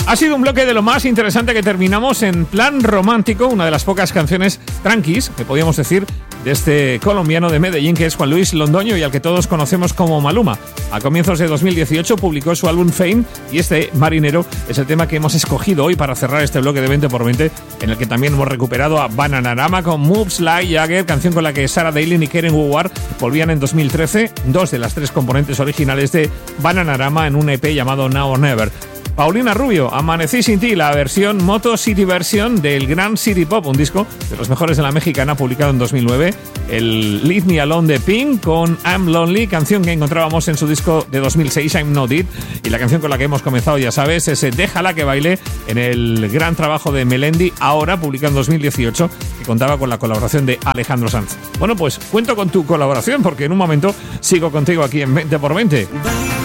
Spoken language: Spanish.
Ha sido un bloque de lo más interesante que terminamos en plan romántico, una de las pocas canciones tranquis, que podíamos decir, de este colombiano de Medellín, que es Juan Luis Londoño y al que todos conocemos como Maluma. A comienzos de 2018 publicó su álbum Fame y este, Marinero, es el tema que hemos escogido hoy para cerrar este bloque de 20x20, en el que también hemos recuperado a Bananarama con Moves Like Jagger, canción con la que Sarah Daly y Keren Ward volvían en 2013, dos de las tres componentes originales de Bananarama en un EP llamado Now or Never. Paulina Rubio, Amanecí sin ti, la versión Moto City Version del Grand City Pop, un disco de los mejores de la mexicana, publicado en 2009. El Leave Me Alone de Pink con I'm Lonely, canción que encontrábamos en su disco de 2006, I'm Not It. Y la canción con la que hemos comenzado, ya sabes, es Déjala que baile, en el gran trabajo de Melendi, ahora publicado en 2018, que contaba con la colaboración de Alejandro Sanz. Bueno, pues cuento con tu colaboración, porque en un momento sigo contigo aquí en 20x20.